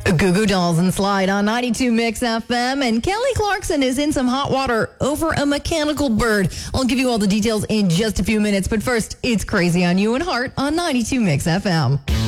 Goo Goo Dolls and Slide on 92 Mix FM. And Kelly Clarkson is in some hot water over a mechanical bird. I'll give you all the details in just a few minutes. But first, it's Crazy on You and Heart on 92 Mix FM.